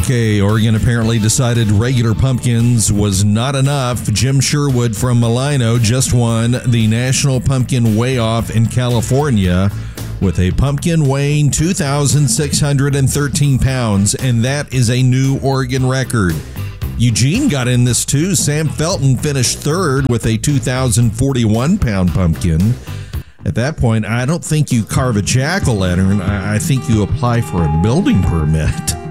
Okay, Oregon apparently decided regular pumpkins was not enough. Jim Sherwood from Malino just won the National Pumpkin Weigh-Off in California with a pumpkin weighing 2,613 pounds, and that is a new Oregon record. Eugene got in this too. Sam Felton finished third with a 2,041-pound pumpkin. At that point, I don't think you carve a jack-o'-lantern. I think you apply for a building permit.